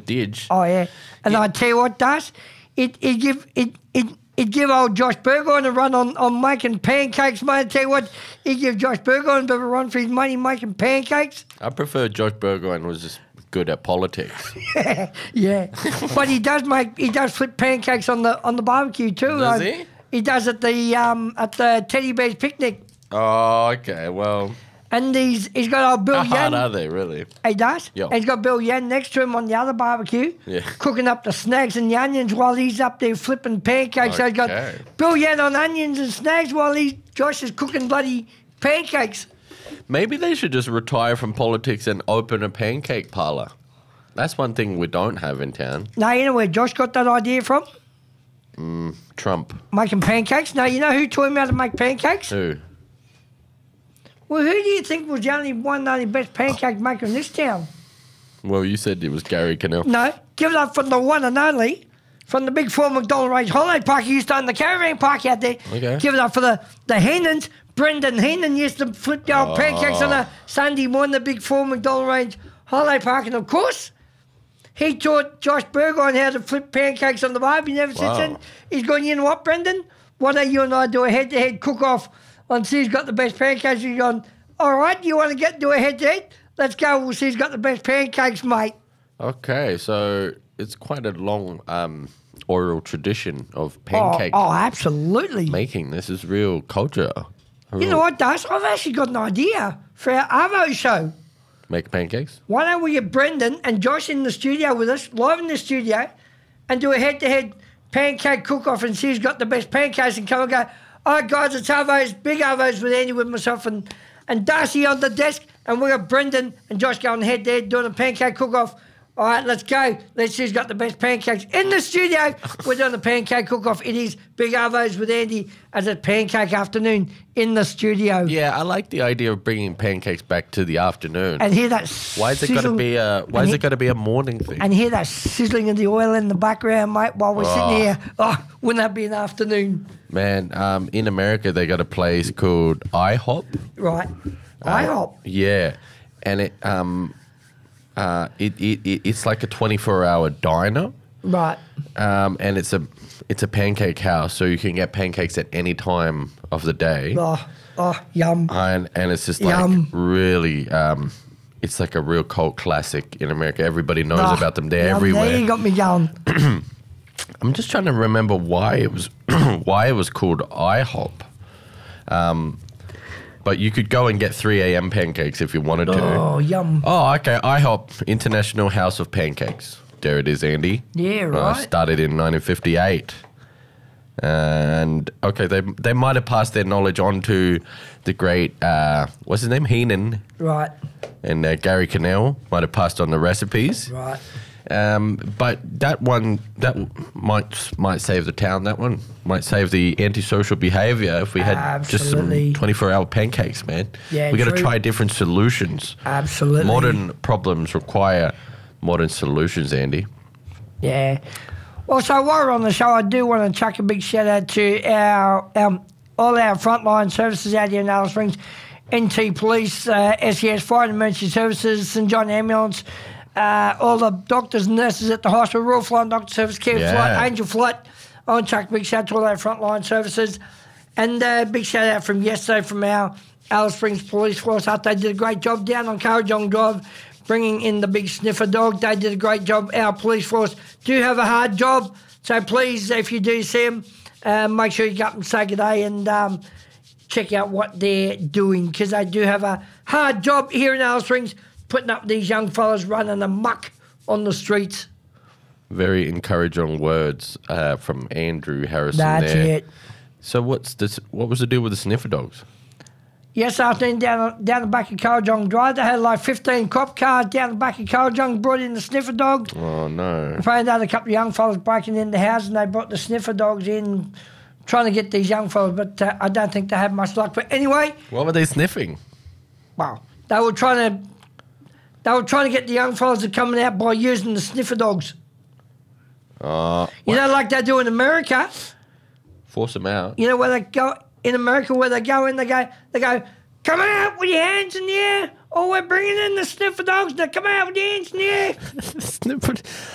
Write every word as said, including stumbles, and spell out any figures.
Didge. Oh, yeah. And Yeah. I tell you what, does it, it give it it it give old Josh Burgoyne a run on, on making pancakes, mate. I tell you what, he give Josh Burgoyne a bit of a run for his money making pancakes. I prefer Josh Burgoyne was just good at politics. Yeah. But he does make he does flip pancakes on the on the barbecue too. Does though. he? He does at the um at the Teddy Bear's picnic. Oh, okay. Well, And he's he's got old Bill how hard Yan. are they really? He does. Yeah. And he's got Bill Yan next to him on the other barbecue, Yeah. cooking up the snags and the onions while he's up there flipping pancakes. So he's got Okay. Bill Yan on onions and snags while he Josh is cooking bloody pancakes. Maybe they should just retire from politics and open a pancake parlor. That's one thing we don't have in town. Now, you know where Josh got that idea from? Trump. Making pancakes. Now, you know who taught him how to make pancakes? Who? Well, who do you think was the only one, the only best pancake maker in this town? Well, you said it was Gary Cannell. No, give it up from the one and only, from the big four McDonald Range holiday park he used to own the caravan park out there. Okay. Give it up for the, the Heenans. Brendan Heenan used to flip the old pancakes on a Sunday morning, the big four McDonald Range holiday park. And of course, he taught Josh Burgoyne how to flip pancakes on the barbie. Never since Wow. then. He's gone, you know what, Brendan? Why don't you and I do a head-to-head cook-off on see who's got the best pancakes? He's gone, all right, you want to get do a head-to-head? Let's go. We'll see who's got the best pancakes, mate. Okay, so it's quite a long um, oral tradition of Oh, pancake oh, absolutely. making. This is real culture. You know what, Dust? I've actually got an idea for our Arvo show. Make pancakes? Why don't we get Brendan and Josh in the studio with us, live in the studio, and do a head-to-head pancake cook-off and see who's got the best pancakes and come and go, all right, guys, it's Arvo's, big Arvo's with Andy, with myself and, and Darcy on the desk, and we got Brendan and Josh going head-to-head doing a pancake cook-off. All right, let's go. Let's see who's got the best pancakes in the studio. We're doing the pancake cook-off. It is Big Arvo's with Andy as a pancake afternoon in the studio. Yeah, I like the idea of bringing pancakes back to the afternoon. And hear that Why is it got to sizzle- be a Why and is he- it got to be a morning thing? And hear that sizzling of the oil in the background, mate, while we're Oh. sitting here. Oh, wouldn't that be an afternoon? Man, um, in America they got a place called IHOP. Right. IHOP. Yeah, and it um, uh, it, it, it it's like a twenty-four hour diner. Right. Um, and it's a it's a pancake house, so you can get pancakes at any time of the day. Oh, oh, yum. And and it's just like Yum. really, um, it's like a real cult classic in America. Everybody knows Oh, about them. They're yum. everywhere. There you got me going. I'm just trying to remember why it was why it was called IHOP. Um, but you could go and get three a.m. pancakes if you wanted to. Oh, yum. Oh, okay. IHOP, International House of Pancakes. There it is, Andy. Yeah, Uh, right. started in nineteen fifty-eight. And, okay, they they might have passed their knowledge on to the great, uh, what's his name? Heenan. Right. And uh, Gary Cannell might have passed on the recipes. Right. Um, but that one, that might might save the town. That one might save the antisocial behaviour if we had Absolutely. just some twenty-four hour pancakes, man. Yeah, we got to true. try different solutions. Absolutely. Modern problems require modern solutions, Andy. Yeah. Well, so while we're on the show, I do want to chuck a big shout out to our um, all our frontline services out here in Alice Springs, N T Police, uh, S E S Fire and Emergency Services, St John Ambulance, uh, all the doctors and nurses at the hospital, Royal Flying Doctor Service, Care Yeah. Flight, Angel Flight. I want to chuck a big shout out to all our frontline services. And a uh, big shout out from yesterday from our Alice Springs Police Force. Up, they did a great job down on Currajong Drive, bringing in the big sniffer dog. They did a great job. Our police force do have a hard job, so please, if you do see them, uh, make sure you go up and say good day and um, check out what they're doing, because they do have a hard job here in Alice Springs, putting up these young fellas running amok on the streets. Very encouraging words uh, from Andrew Harrison That's there. it. So what's this? What was the deal with the sniffer dogs? Yes, afternoon down down the back of Currajong Drive, they had like fifteen cop cars down the back of Currajong, brought in the sniffer dogs. Oh no! Found out a couple of young fellas breaking in the house, and they brought the sniffer dogs in, trying to get these young fellas, but uh, I don't think they had much luck. But anyway, What were they sniffing? wow, they were trying to they were trying to get the young fellas to coming out by using the sniffer dogs. Uh, You know, like they do in America. force them out. You know where they go in America, where they go in, they go, they go, come out with your hands in the air. Oh, we're bringing in the sniffer dogs. Now come out with your hands in the air. Sniffer.